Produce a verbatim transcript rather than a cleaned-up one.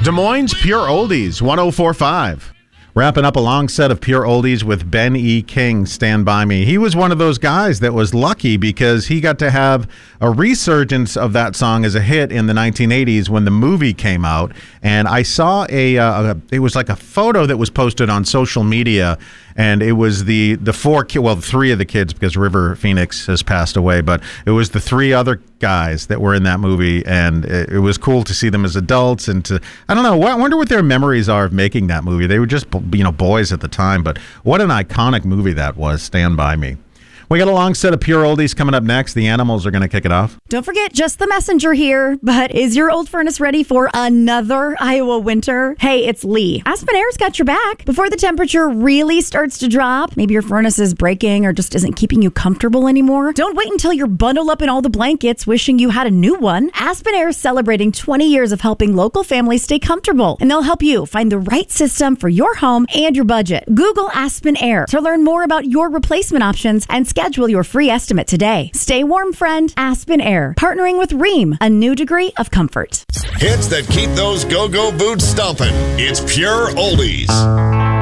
Des Moines Pure Oldies, one oh four point five. Wrapping up a long set of Pure Oldies with Ben E. King, Stand By Me. He was one of those guys that was lucky because he got to have a resurgence of that song as a hit in the nineteen eighties when the movie came out. And I saw a, uh, a it was like a photo that was posted on social media, and it was the, the four, ki- well, three of the kids, because River Phoenix has passed away, but it was the three other guys that were in that movie, and it, it was cool to see them as adults and to, I don't know, I wonder what their memories are of making that movie. They were just, you know, boys at the time, but what an iconic movie that was, Stand By Me. We got a long set of Pure Oldies coming up next. The Animals are going to kick it off. Don't forget, Just the Messenger here. But is your old furnace ready for another Iowa winter? Hey, it's Lee. Aspen Air's got your back. Before the temperature really starts to drop, maybe your furnace is breaking or just isn't keeping you comfortable anymore. Don't wait until you're bundled up in all the blankets wishing you had a new one. Aspen Air is celebrating twenty years of helping local families stay comfortable, and they'll help you find the right system for your home and your budget. Google Aspen Air to learn more about your replacement options and schedule your free estimate today. Stay warm, friend. Aspen Air, partnering with Rheem, a new degree of comfort. Hits that keep those go-go boots stomping. It's Pure Oldies.